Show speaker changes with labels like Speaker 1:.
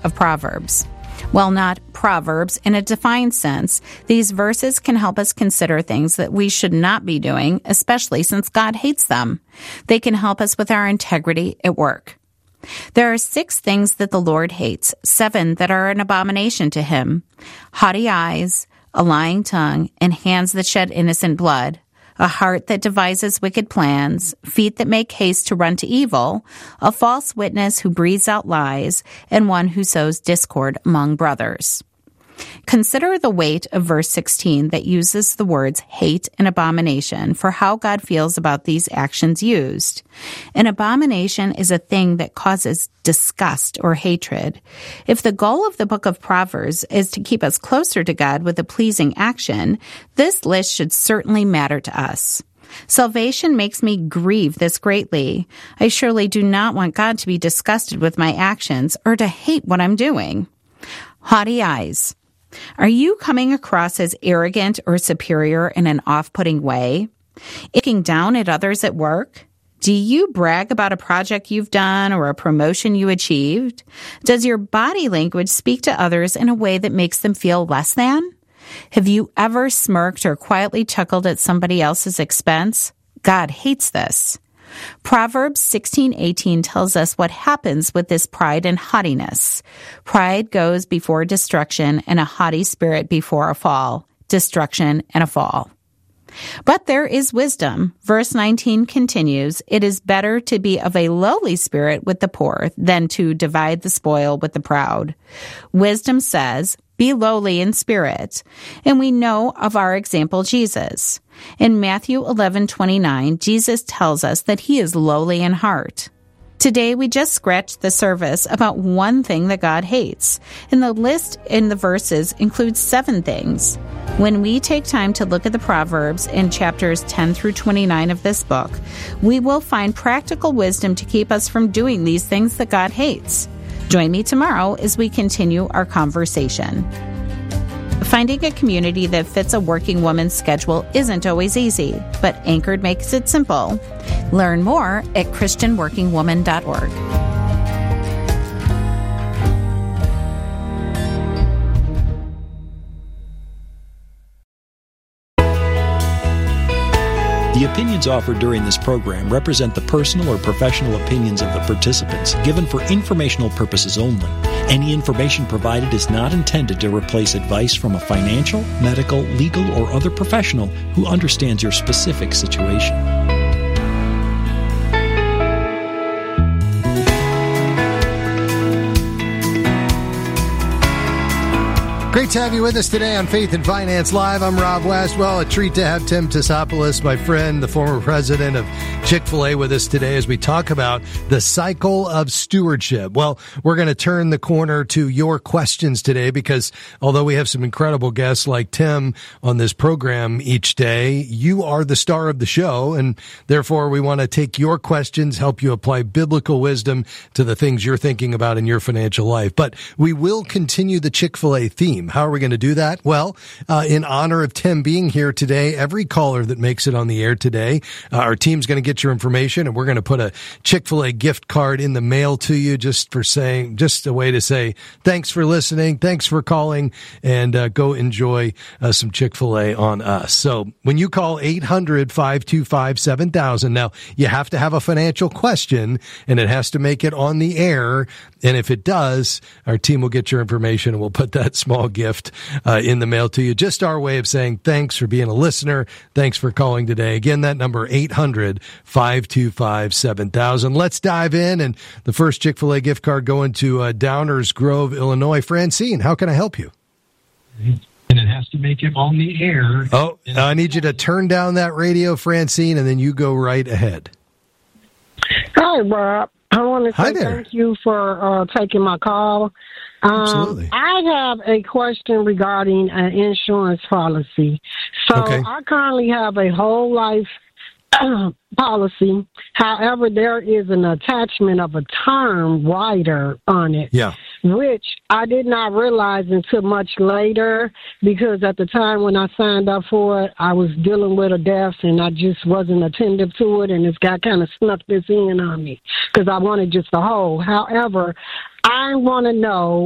Speaker 1: of Proverbs. While not proverbs in a defined sense, these verses can help us consider things that we should not be doing, especially since God hates them. They can help us with our integrity at work. There are 6 things that the Lord hates, 7 that are an abomination to him: haughty eyes, a lying tongue, and hands that shed innocent blood, a heart that devises wicked plans, feet that make haste to run to evil, a false witness who breathes out lies, and one who sows discord among brothers. Consider the weight of verse 16 that uses the words hate and abomination for how God feels about these actions used. An abomination is a thing that causes disgust or hatred. If the goal of the book of Proverbs is to keep us closer to God with a pleasing action, this list should certainly matter to us. Salvation makes me grieve this greatly. I surely do not want God to be disgusted with my actions or to hate what I'm doing. Haughty eyes. Are you coming across as arrogant or superior in an off-putting way? Looking down at others at work? Do you brag about a project you've done or a promotion you achieved? Does your body language speak to others in a way that makes them feel less than? Have you ever smirked or quietly chuckled at somebody else's expense? God hates this. Proverbs 16:18 tells us what happens with this pride and haughtiness. Pride goes before destruction, and a haughty spirit before a fall. Destruction and a fall. But there is wisdom. Verse 19 continues, "It is better to be of a lowly spirit with the poor than to divide the spoil with the proud." Wisdom says, be lowly in spirit. And we know of our example, Jesus. In Matthew 11:29, Jesus tells us that he is lowly in heart. Today, we just scratched the surface about one thing that God hates, and the list in the verses includes 7 things. When we take time to look at the Proverbs in chapters 10 through 29 of this book, we will find practical wisdom to keep us from doing these things that God hates. Join me tomorrow as we continue our conversation. Finding a community that fits a working woman's schedule isn't always easy, but Anchored makes it simple. Learn more at christianworkingwoman.org.
Speaker 2: The opinions offered during this program represent the personal or professional opinions of the participants, given for informational purposes only. Any information provided is not intended to replace advice from a financial, medical, legal, or other professional who understands your specific situation.
Speaker 3: Great to have you with us today on Faith and Finance Live. I'm Rob West. Well, a treat to have Tim Tassopoulos, my friend, the former president of Chick-fil-A, with us today as we talk about the cycle of stewardship. Well, we're going to turn the corner to your questions today because although we have some incredible guests like Tim on this program each day, you are the star of the show, and therefore we want to take your questions, help you apply biblical wisdom to the things you're thinking about in your financial life. But we will continue the Chick-fil-A theme. How are we going to do that? Well, in honor of Tim being here today, every caller that makes it on the air today, our team's going to get your information, and we're going to put a Chick-fil-A gift card in the mail to you just a way to say thanks for listening, thanks for calling, and go enjoy some Chick-fil-A on us. So when you call 800-525-7000, now you have to have a financial question, and it has to make it on the air. And if it does, our team will get your information, and we'll put that small gift in the mail to you. Just our way of saying thanks for being a listener. Thanks for calling today. Again, that number, 800-525-7000. Let's dive in. And the first Chick-fil-A gift card going to Downers Grove, Illinois. Francine, how can I help you?
Speaker 4: And it has to make it on the air.
Speaker 3: Oh, I need you to turn down that radio, Francine, and then you go right ahead.
Speaker 5: Hi, Rob. I want to say thank you for taking my call.
Speaker 3: Absolutely.
Speaker 5: I have a question regarding an insurance policy. So I currently have a whole life policy. However, there is an attachment of a term rider on it. Yeah. Which I did not realize until much later, because at the time when I signed up for it, I was dealing with a death and I just wasn't attentive to it, and this guy kind of snuck this in on me because I wanted just the whole. However, I want to know